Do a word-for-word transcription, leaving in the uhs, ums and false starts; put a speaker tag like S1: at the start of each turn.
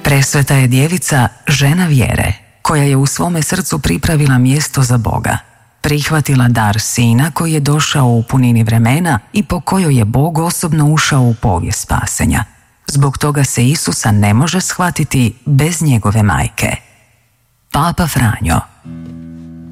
S1: Presveta je djevica žena vjere, koja je u svome srcu pripravila mjesto za Boga, prihvatila dar Sina koji je došao u punini vremena i po kojoj je Bog osobno ušao u povijest spasenja. Zbog toga se Isusa ne može shvatiti bez njegove majke. Papa Franjo.